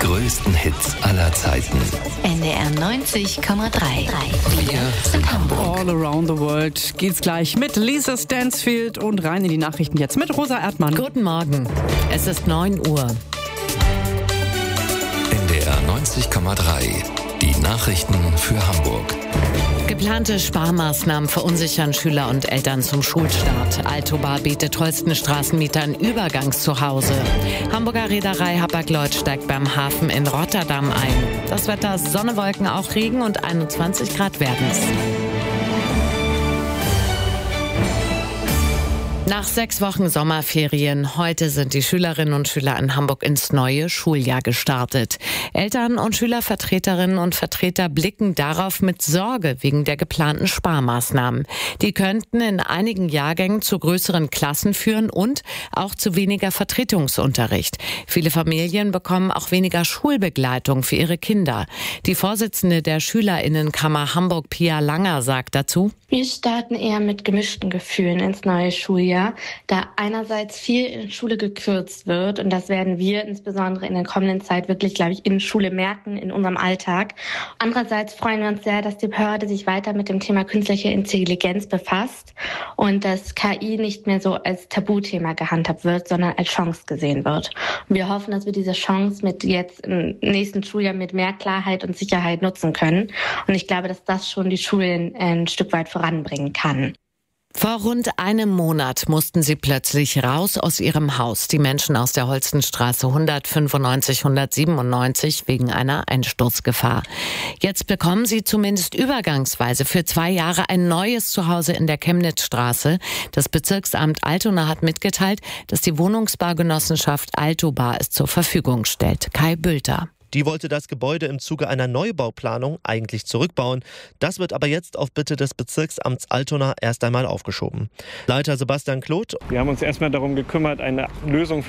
größten Hits aller Zeiten. NDR 90,3. Wir sind Hamburg. All around the world geht's gleich mit Lisa Stansfield und rein in die Nachrichten jetzt mit Rosa Erdmann. Guten Morgen. Es ist 9 Uhr. NDR 90,3. Die Nachrichten für Hamburg. Geplante Sparmaßnahmen verunsichern Schüler und Eltern zum Schulstart. Altobar bietet Holstenstraßenmietern Übergangszuhause. Hamburger Reederei Hapag-Lloyd steigt beim Hafen in Rotterdam ein. Das Wetter: Sonne, Wolken, auch Regen und 21 Grad werden's. Nach 6 Wochen Sommerferien, heute sind die Schülerinnen und Schüler in Hamburg ins neue Schuljahr gestartet. Eltern und Schülervertreterinnen und Vertreter blicken darauf mit Sorge wegen der geplanten Sparmaßnahmen. Die könnten in einigen Jahrgängen zu größeren Klassen führen und auch zu weniger Vertretungsunterricht. Viele Familien bekommen auch weniger Schulbegleitung für ihre Kinder. Die Vorsitzende der SchülerInnenkammer Hamburg, Pia Langer, sagt dazu: Wir starten eher mit gemischten Gefühlen ins neue Schuljahr, da einerseits viel in Schule gekürzt wird, und das werden wir insbesondere in der kommenden Zeit wirklich, glaube ich, in Schule merken, in unserem Alltag. Andererseits freuen wir uns sehr, dass die Behörde sich weiter mit dem Thema künstliche Intelligenz befasst und dass KI nicht mehr so als Tabuthema gehandhabt wird, sondern als Chance gesehen wird. Und wir hoffen, dass wir diese Chance mit jetzt im nächsten Schuljahr mit mehr Klarheit und Sicherheit nutzen können. Und ich glaube, dass das schon die Schulen ein Stück weit voranbringen kann. Vor rund einem Monat mussten sie plötzlich raus aus ihrem Haus, die Menschen aus der Holstenstraße 195, 197 wegen einer Einsturzgefahr. Jetzt bekommen sie zumindest übergangsweise für 2 Jahre ein neues Zuhause in der Chemnitzstraße. Das Bezirksamt Altona hat mitgeteilt, dass die Wohnungsbaugenossenschaft Altobar es zur Verfügung stellt. Kai Bülter. Die wollte das Gebäude im Zuge einer Neubauplanung eigentlich zurückbauen. Das wird aber jetzt auf Bitte des Bezirksamts Altona erst einmal aufgeschoben. Leiter Sebastian Kloth: Wir haben uns erstmal darum gekümmert, eine Lösung